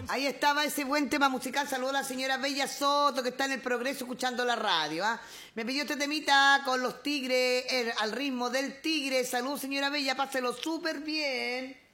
Ahí estaba ese buen tema musical. Saludos a la señora Bella Soto, que está en el Progreso escuchando la radio. ¿Ah? Me pidió este temita con los tigres, al ritmo del tigre. Saludos, señora Bella, páselo súper bien.